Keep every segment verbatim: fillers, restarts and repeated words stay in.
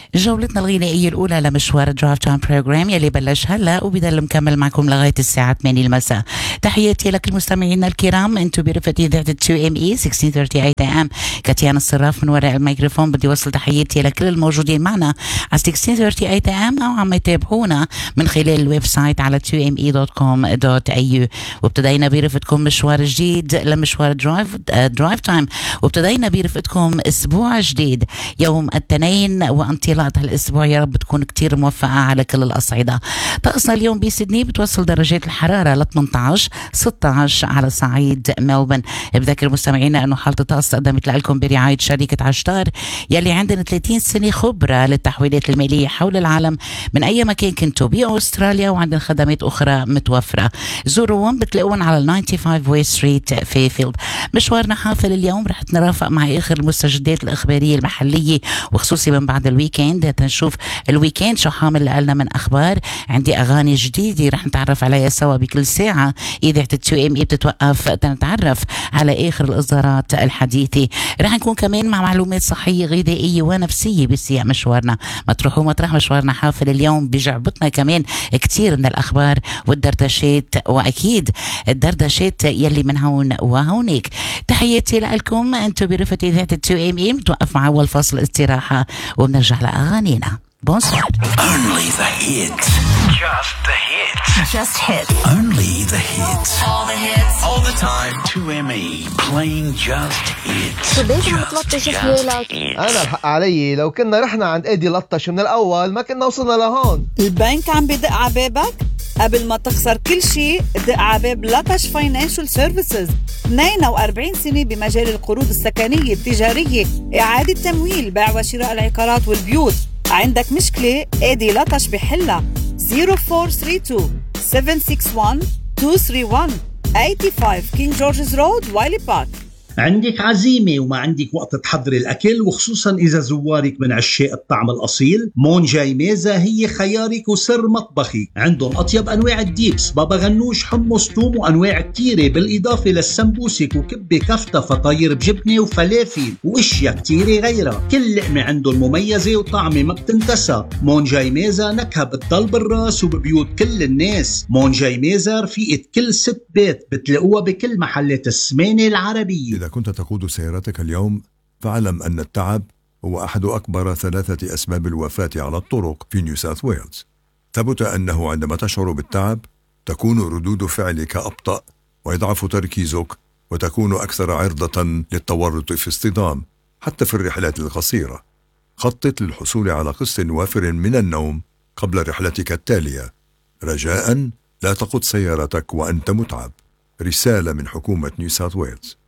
جولتنا الغنائية الأولى لمشوار درايف تايم بروجرام يلي بلش هلا وبيضل مكمل معكم لغاية الساعة ثمانية المساء. تحياتي لك المستمعين الكرام، انتم برفقة إذاعة تو إم إي ستة عشر ثلاثين إيه إم. كاتيانا الصراف من وراء الميكروفون. بدي وصل تحياتي لكل الموجودين معنا على ستة عشر ثلاثين إيه إم أو عم يتابعونا من خلال الويب سايت على تو إم إي دوت كوم دوت إيه يو. وابتدينا برفقتكم مشوار جديد لمشوار درايف درايف تايم، وابتدينا برفقتكم أسبوع جديد يوم الاثنين وانطلاق هالاسبوع. يا رب تكون كتير موفقة على كل الأصعدة. طقسنا اليوم بسيدني بتوصل درجات الحرارة ل ثمانية عشر ستة عشر على صعيد ملبن. بذكر مستمعينا انه حالة الطقس قدمت لكم برعاية شركة عشتار يلي عندنا ثلاثين سنة خبرة للتحويلات المالية حول العالم من اي مكان كنتوا باستراليا، وعندنا خدمات اخرى متوفرة. زوروهم بتلاقون على خمسة وتسعين وي ستريت فيفيلد. مشوارنا حافل اليوم رح نترافق مع اخر المستجدات الاخبارية المحلية، وخصوصي من بعد الويكند تنشوف الويكند شو حامل لنا من اخبار. عندي اغاني جديده رح نتعرف عليها سوا بكل ساعه. اذاعه تو ام اي بتتوقف تنتعرف على اخر الاصدارات الحديثه. رح نكون كمان مع معلومات صحيه غذائيه ونفسيه بسياق مشوارنا. ما تروحوا مطرح، مشوارنا حافل اليوم بجعبتنا كمان كتير من الاخبار والدردشات، واكيد الدردشات يلي من هون وهونيك. تحياتي لكم، انتم برفقه اذاعه تو ام اي. بتوقف مع اول فاصل استراحه وبنرجع لأغانينا. بونسوار. Only the hits. Just the hits. Just hits. Only the hits. All the hits. All the time. تو إم إي playing just hits. شو ليش عم تلطش حيالك؟ أنا الحق علي، لو كنا رحنا عند إيدي لطش من الأول ما كنا وصلنا لهون. البنك عم بدق عبابك؟ قبل ما تخسر كل شيء دق عباب لطش فاينانشال سيرفيسز. اثنين وأربعين سنة بمجال القروض السكنية التجارية، إعادة تمويل، بيع وشراء العقارات والبيوت. عندك مشكلة؟ ايدي لطش بحلها. صفر أربعة ثلاثة اثنين سبعة ستة واحد اثنين ثلاثة واحد خمسة وثمانين كينج جورجز رود وايلي بارك. عندك عزيمة وما عندك وقت تحضري الأكل، وخصوصا إذا زوارك من عشاق الطعم الأصيل، مون جاي ميزة هي خيارك وسر مطبخي. عندهم أطيب أنواع الديبس، بابا غنوش، حمص، توم، وأنواع كتيرة، بالإضافة للسمبوسك وكبة كفتة، فطاير بجبنة وفلافل وإشياء كتيرة غيرها. كل لقمة عندهم مميزة وطعمة ما بتنتسى. مون جاي ميزة نكهة بتضل بالراس وببيوت كل الناس. مون جاي ميزة رفيقة كل ست بيت، بتلاقوها بكل محلات السمانة العربية. إذا كنت تقود سيارتك اليوم فاعلم أن التعب هو أحد أكبر ثلاثة أسباب الوفاة على الطرق في نيو ساوث ويلز. ثبت أنه عندما تشعر بالتعب تكون ردود فعلك أبطأ ويضعف تركيزك وتكون أكثر عرضة للتورط في اصطدام حتى في الرحلات القصيرة. خطط للحصول على قسط وافر من النوم قبل رحلتك التالية. رجاء لا تقود سيارتك وأنت متعب. رسالة من حكومة نيو ساوث ويلز.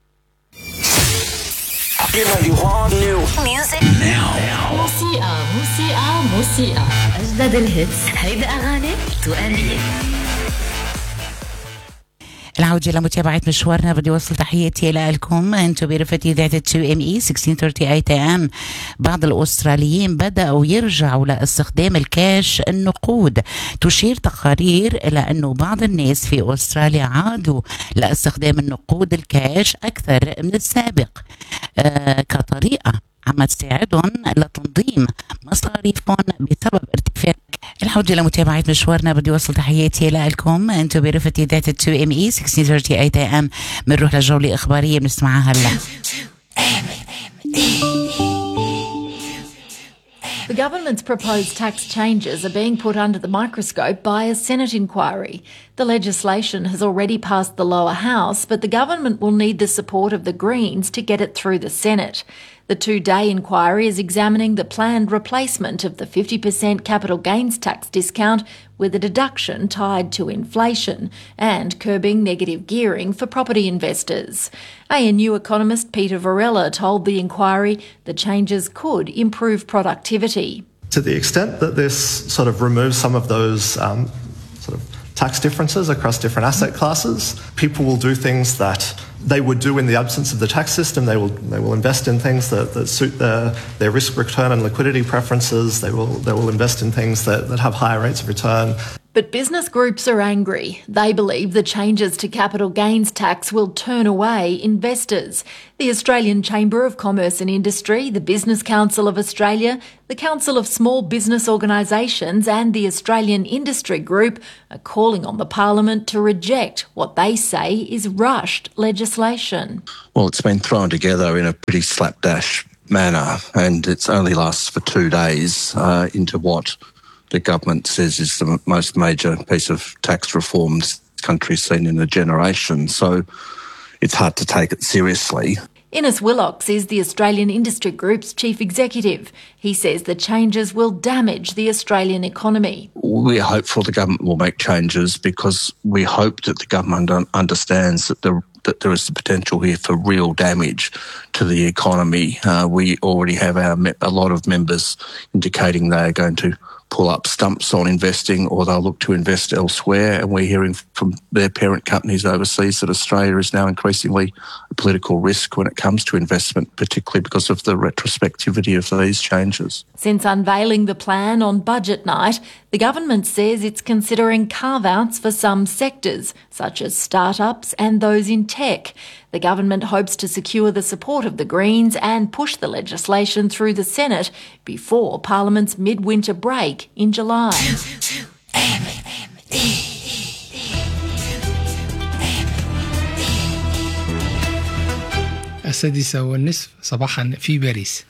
Music Now. موسيقى موسيقى موسيقى أجدد الهيتس. هيدا أغاني تو إم إي. العودة لمتابعة مشوارنا. بدي وصل تحياتي لكم، انتم برفقة إذاعة تو إم إي ستة عشر ثلاثين إيه إم. بعض الأستراليين بدأوا يرجعوا لاستخدام الكاش النقود. تشير تقارير إلى أنه بعض الناس في أستراليا عادوا لاستخدام النقود الكاش أكثر من السابق آه كطريقة عم تساعدهم لتنظيم مصاريفهم بسبب ارتفاع. الحوجة لمتابعة مشوارنا. بدي وصل تحياتي لكم، انتم برفقة إذاعة تو إم إي ستة عشر ثلاثين إيه إم. بنروح لجولة إخبارية بنسمعها هلا. The government's proposed tax changes are being put under the microscope by a Senate inquiry. The legislation has already passed the lower house, but the government will need the support of the Greens to get it through the Senate. The two-day inquiry is examining the planned replacement of the fifty percent capital gains tax discount with a deduction tied to inflation and curbing negative gearing for property investors. A N U economist Peter Varela told the inquiry the changes could improve productivity. To the extent that this sort of removes some of those um, sort of tax differences across different asset classes, people will do things that they would do in the absence of the tax system. They will they will invest in things that, that suit their, their risk return and liquidity preferences. They will they will invest in things that, that have higher rates of return. But business groups are angry. They believe the changes to capital gains tax will turn away investors. The Australian Chamber of Commerce and Industry, the Business Council of Australia, the Council of Small Business Organisations and the Australian Industry Group are calling on the Parliament to reject what they say is rushed legislation. Well, it's been thrown together in a pretty slapdash manner, and it's only lasts for two days uh, into what the government says is the most major piece of tax reform this country's seen in a generation. So it's hard to take it seriously. Innes Willocks is the Australian Industry Group's chief executive. He says the changes will damage the Australian economy. We're hopeful the government will make changes because we hope that the government understands that the that there is the potential here for real damage to the economy. Uh, we already have our a lot of members indicating they are going to pull up stumps on investing, or they'll look to invest elsewhere. And we're hearing from their parent companies overseas that Australia is now increasingly a political risk when it comes to investment, particularly because of the retrospectivity of these changes. Since unveiling the plan on budget night, the government says it's considering carve-outs for some sectors, such as startups and those in tech. The government hopes to secure the support of the Greens and push the legislation through the Senate before Parliament's midwinter break in July. السادسة والنصف صباحا في باريس.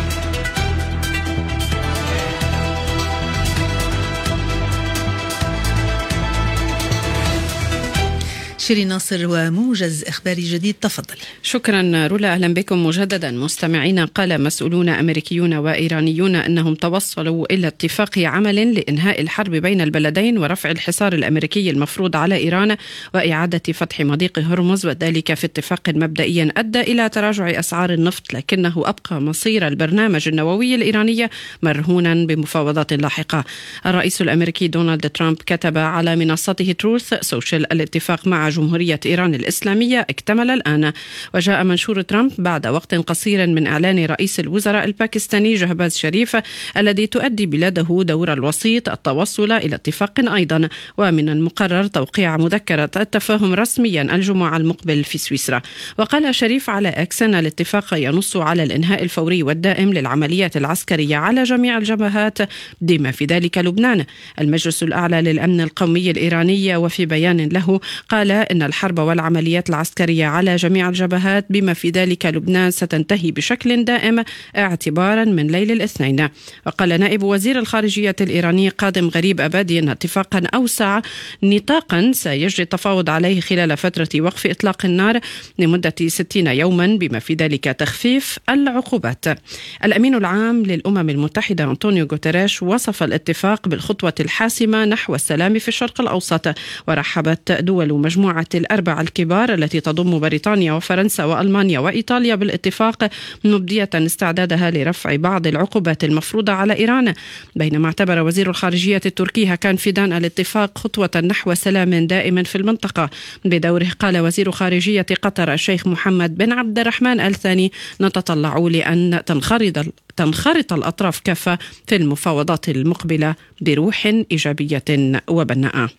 شيرين ناصر وموجز إخباري جديد، تفضل. شكرا رولا، أهلا بكم مجددا مستمعين. قال مسؤولون أمريكيون وإيرانيون أنهم توصلوا إلى اتفاق عمل لإنهاء الحرب بين البلدين ورفع الحصار الأمريكي المفروض على إيران وإعادة فتح مضيق هرمز، وذلك في اتفاق مبدئي أدى إلى تراجع أسعار النفط، لكنه أبقى مصير البرنامج النووي الإيراني مرهونا بمفاوضات لاحقة. الرئيس الأمريكي دونالد ترامب كتب على منصته تروث سوشيال: الاتفاق مع جمهورية إيران الإسلامية اكتمل الآن. وجاء منشور ترامب بعد وقت قصير من إعلان رئيس الوزراء الباكستاني شهباز شريف الذي تؤدي بلاده دور الوسيط التوصل إلى اتفاق أيضا، ومن المقرر توقيع مذكرة التفاهم رسميا الجمعة المقبل في سويسرا. وقال شريف على أكس أن الاتفاق ينص على الإنهاء الفوري والدائم للعمليات العسكرية على جميع الجبهات بما في ذلك لبنان. المجلس الأعلى للأمن القومي الإيراني وفي بيان له قال إن الحرب والعمليات العسكرية على جميع الجبهات بما في ذلك لبنان ستنتهي بشكل دائم اعتبارا من ليل الاثنين. وقال نائب وزير الخارجية الإيراني قادم غريب أبادي أن اتفاقا أوسع نطاقا سيجري التفاوض عليه خلال فترة وقف إطلاق النار لمدة ستين يوما بما في ذلك تخفيف العقوبات. الأمين العام للأمم المتحدة أنطونيو غوتيريش وصف الاتفاق بالخطوة الحاسمة نحو السلام في الشرق الأوسط، ورحبت دول مجموعة الأربع الكبار التي تضم بريطانيا وفرنسا وألمانيا وإيطاليا بالاتفاق، مبدية استعدادها لرفع بعض العقوبات المفروضة على إيران. بينما اعتبر وزير الخارجية التركي هاكان فيدان الاتفاق خطوة نحو سلام دائم في المنطقة. بدوره قال وزير خارجية قطر الشيخ محمد بن عبد الرحمن آل ثاني: نتطلع لأن تنخرط تنخرط الأطراف كافة في المفاوضات المقبلة بروح إيجابية وبناءة.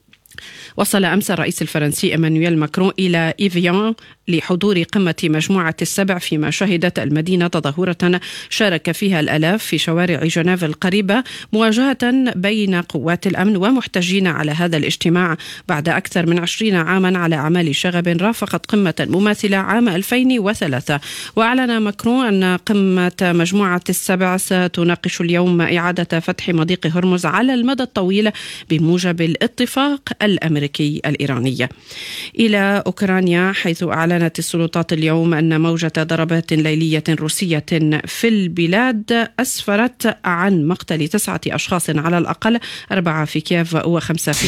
وصل أمس الرئيس الفرنسي إيمانويل ماكرون إلى إيفيان لحضور قمة مجموعة السبع، فيما شهدت المدينة تظاهرة شارك فيها الآلاف في شوارع جنيف القريبة مواجهة بين قوات الأمن ومحتجين على هذا الاجتماع بعد أكثر من عشرين عاما على أعمال شغب رافقت قمة مماثلة عام ألفين وثلاثة. وأعلن ماكرون أن قمة مجموعة السبع ستناقش اليوم إعادة فتح مضيق هرمز على المدى الطويل بموجب الاتفاق الأمريكي الإيراني. إلى أوكرانيا، حيث أعلنت السلطات اليوم أن موجة ضربات ليلية روسية في البلاد أسفرت عن مقتل تسعة أشخاص على الأقل، أربعة في كييف وخمسة في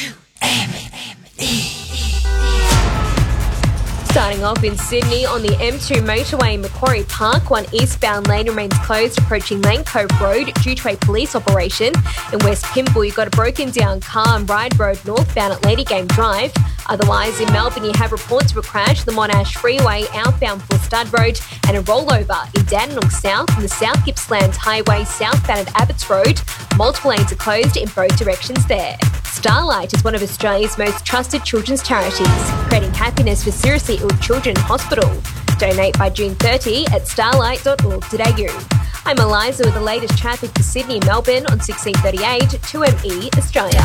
Starting off in Sydney on the M two motorway in Macquarie Park, one eastbound lane remains closed approaching Lane Cove Road due to a police operation. In West Pymble, you've got a broken down car on Ryde Road northbound at Lady Game Drive. Otherwise, in Melbourne, you have reports of a crash the Monash Freeway outbound for Stud Road and a rollover in Dandenong South and the South Gippsland Highway southbound at Abbots Road. Multiple lanes are closed in both directions there. Starlight is one of Australia's most trusted children's charities, creating happiness for seriously ill children in hospital. Donate by June thirtieth at starlight dot org dot a u. I'm Eliza with the latest traffic for Sydney and Melbourne on sixteen thirty-eight two M E Australia.